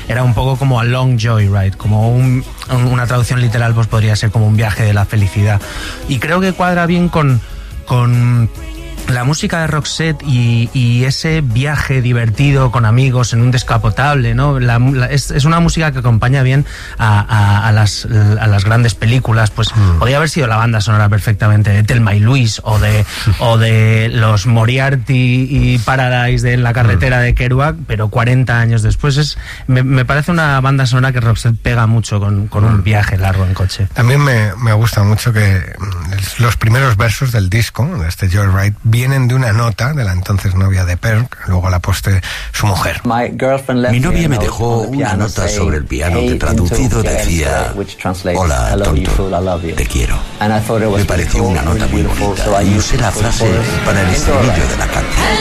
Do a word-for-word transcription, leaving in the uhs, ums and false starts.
era un poco como a long joyride, como un, una traducción literal pues podría ser como un viaje de la felicidad. Y creo que cuadra bien con, con la música de Roxette y, y ese viaje divertido con amigos en un descapotable, ¿no? La, la, es, es una música que acompaña bien a, a, a, las, a las grandes películas. Pues mm. podría haber sido la banda sonora perfectamente de Thelma y Louise o de, o de los Moriarty y Paradise de En la carretera de Kerouac, pero cuarenta años después. Es, me, me parece una banda sonora que Roxette pega mucho con, con un viaje largo en coche. También me, me gusta mucho que los primeros versos del disco, de este Joyride, vienen de una nota de la entonces novia de Pearl, luego la postre su mujer. Mi novia me dejó una nota sobre el piano que traducido decía: hola, tonto, te quiero. Me pareció una nota muy bonita y usé la frase para el estribillo de la canción.